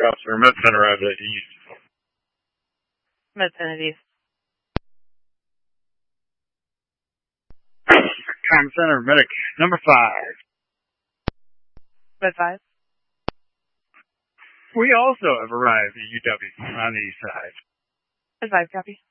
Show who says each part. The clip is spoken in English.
Speaker 1: Officer, Med Center arrived at East.
Speaker 2: Med Center East.
Speaker 1: Crime Center, Medic number 5.
Speaker 2: Med 5.
Speaker 1: We also have arrived at UW on the east side.
Speaker 2: Med 5, copy.